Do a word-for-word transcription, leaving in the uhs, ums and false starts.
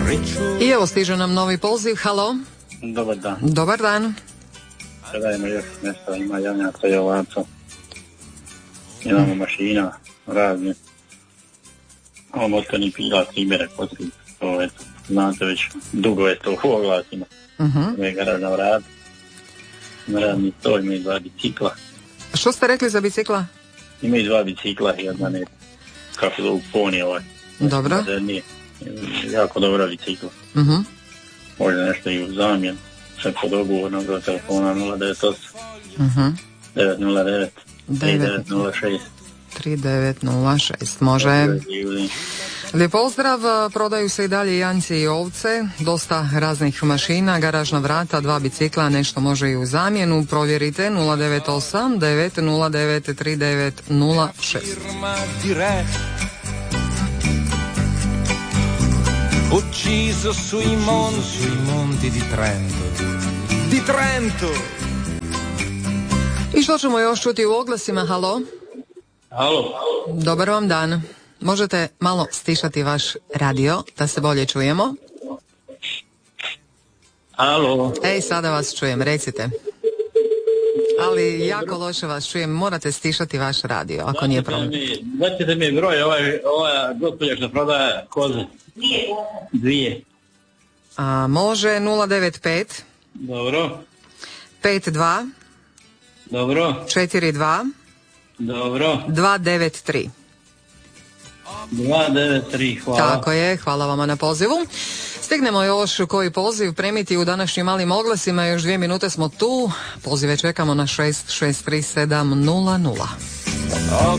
I evo stiže nam novi poziv. Halo. Dobar dan. Dobar dan. Predajemo još nešto, ima javnjaka i ovaca. Imamo mašina, razne. Ovo motorni pilat, Ibere, potrebno. To je, znate već, dugo je to u oglasima. Uh-huh. Ovo je garažna vrata. Radni to ima i dva bicikla. Što ste rekli za bicikla? Ima i dva bicikla i jedna ne, kako zove, poni ovaj. Dobro. Nije, jako dobra bicikla. Uh-huh. Možda nešto i u zamjen. Sve pod dogovornog do telefona nula devet osam uh-huh. devet nula devet tri devet nula šest tri devet nula šest. Može. Lijep pozdrav, prodaju se i dalje janjci i ovce, dosta raznih mašina, garažna vrata, dva bicikla, nešto može i u zamjenu. Provjerite nula devet osam devet nula devet tri devet nula šest. Ucciso sui monti, sui monti di Trento, di Trento. I što ćemo još čuti u oglasima? Halo? Halo. Dobar vam dan. Možete malo stišati vaš radio da se bolje čujemo? Halo. Ej, sada vas čujem, recite. Ali jako loše vas čujem, morate stišati vaš radio, ako nije problem. Dajte mi broj, ovaj, ova gospođa što prodaje koze. Dvije. A, može nula devet pet Dobro. pet dva Dobro. četiri dva Dobro. dva devet tri dva devet tri, hvala. Tako je, hvala vama na pozivu. Stignemo još koji poziv premiti u današnjim malim oglasima, još dvije minute smo tu. Pozive čekamo na šest šest tri sedam nula nula.